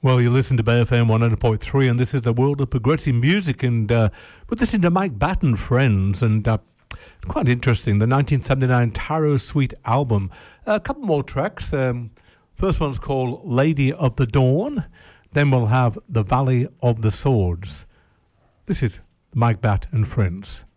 Well, you listen to Bay FM 100.3, and this is the world of progressive music, and we're listening to Mike Batt and Friends, and quite interesting, the 1979 Tarot Suite album. A couple more tracks. First one's called Lady of the Dawn, then we'll have The Valley of the Swords. This is Mike Batt and Friends.